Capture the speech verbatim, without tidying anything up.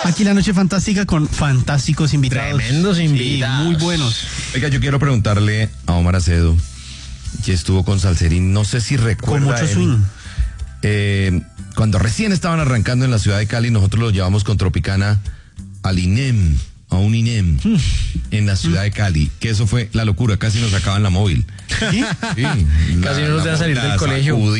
Aquí la noche fantástica con fantásticos invitados. Tremendos invitados. Sí, muy buenos. Oiga, yo quiero preguntarle a Omar Acedo, que estuvo con Salserín, no sé si recuerda. Con mucho él, swing. Eh, cuando recién estaban arrancando en la ciudad de Cali, nosotros los llevamos con Tropicana al INEM, a un INEM, mm. en la ciudad mm. de Cali, que eso fue la locura, casi nos sacaban la móvil. ¿Sí? Sí, casi la, no nos la, dejan salir la del colegio.